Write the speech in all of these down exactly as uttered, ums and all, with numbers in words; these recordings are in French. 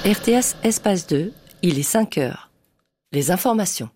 R T S Espace deux, il est cinq heures. Les informations.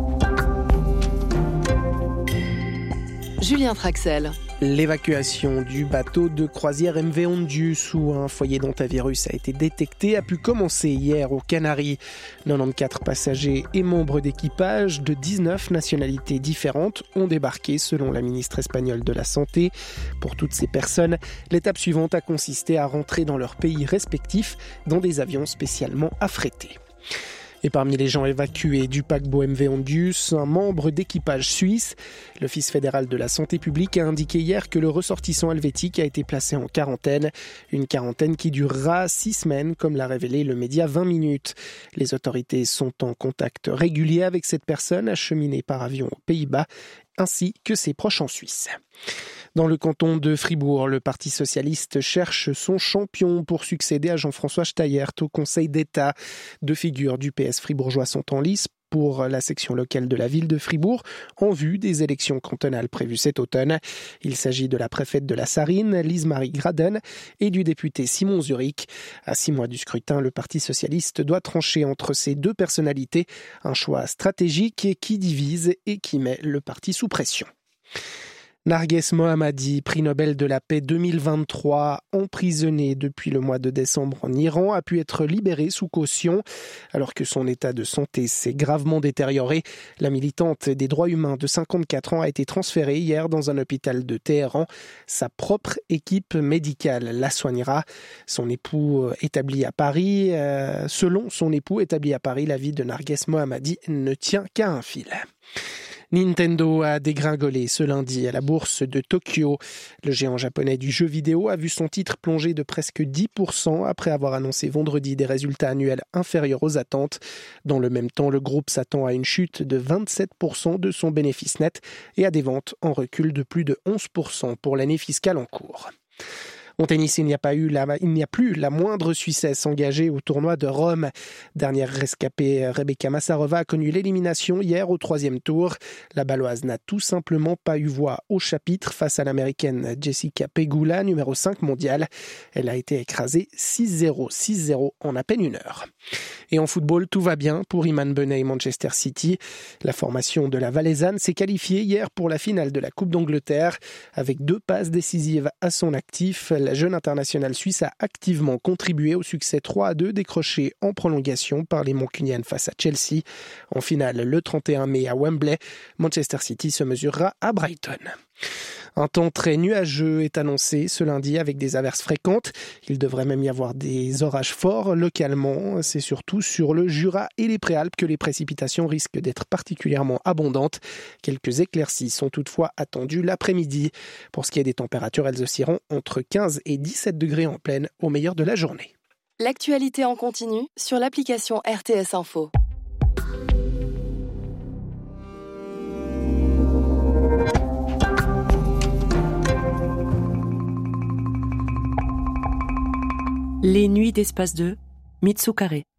Julien Traxel. L'évacuation du bateau de croisière M V Ondius où un foyer d'hantavirus a été détecté a pu commencer hier aux Canaries. quatre-vingt-quatorze passagers et membres d'équipage de dix-neuf nationalités différentes ont débarqué selon la ministre espagnole de la Santé. Pour toutes ces personnes, l'étape suivante a consisté à rentrer dans leur pays respectif dans des avions spécialement affrétés. Et parmi les gens évacués du paquebot M V Ondius, un membre d'équipage suisse. L'Office fédéral de la santé publique a indiqué hier que le ressortissant helvétique a été placé en quarantaine. Une quarantaine qui durera six semaines, comme l'a révélé le média vingt minutes. Les autorités sont en contact régulier avec cette personne acheminée par avion aux Pays-Bas, ainsi que ses proches en Suisse. Dans le canton de Fribourg, le Parti socialiste cherche son champion pour succéder à Jean-François Steyert au Conseil d'État. Deux figures du P S fribourgeois sont en lice pour la section locale de la ville de Fribourg en vue des élections cantonales prévues cet automne. Il s'agit de la préfète de la Sarine, Lise-Marie Graden, et du député Simon Zurich. À six mois du scrutin, le Parti socialiste doit trancher entre ces deux personnalités, un choix stratégique qui divise et qui met le parti sous pression. Narges Mohammadi, prix Nobel de la paix deux mille vingt-trois, emprisonné depuis le mois de décembre en Iran, a pu être libéré sous caution. Alors que son état de santé s'est gravement détérioré, la militante des droits humains de cinquante-quatre ans a été transférée hier dans un hôpital de Téhéran. Sa propre équipe médicale la soignera. Son époux établi à Paris, euh, selon son époux établi à Paris, la vie de Narges Mohammadi ne tient qu'à un fil. Nintendo a dégringolé ce lundi à la bourse de Tokyo. Le géant japonais du jeu vidéo a vu son titre plonger de presque dix pour cent après avoir annoncé vendredi des résultats annuels inférieurs aux attentes. Dans le même temps, le groupe s'attend à une chute de vingt-sept pour cent de son bénéfice net et à des ventes en recul de plus de onze pour cent pour l'année fiscale en cours. En tennis, il n'y a pas eu la, il n'y a plus la moindre Suissesse engagée au tournoi de Rome. Dernière rescapée, Rebecca Massarova a connu l'élimination hier au troisième tour. La Baloise n'a tout simplement pas eu voix au chapitre face à l'Américaine Jessica Pegula, numéro cinq mondiale. Elle a été écrasée six zéro, six zéro en à peine une heure. Et en football, tout va bien pour Iman Benet et Manchester City. La formation de la Valaisanne s'est qualifiée hier pour la finale de la Coupe d'Angleterre. Avec deux passes décisives à son actif, la jeune internationale suisse a activement contribué au succès trois à deux décroché en prolongation par les Mancuniennes face à Chelsea. En finale, le trente et un mai à Wembley, Manchester City se mesurera à Brighton. Un temps très nuageux est annoncé ce lundi avec des averses fréquentes. Il devrait même y avoir des orages forts localement. C'est surtout sur le Jura et les Préalpes que les précipitations risquent d'être particulièrement abondantes. Quelques éclaircies sont toutefois attendues l'après-midi. Pour ce qui est des températures, elles oscilleront entre quinze et dix-sept degrés en pleine au meilleur de la journée. L'actualité en continu sur l'application R T S Info. Les nuits d'Espace deux, Mitsu Carré.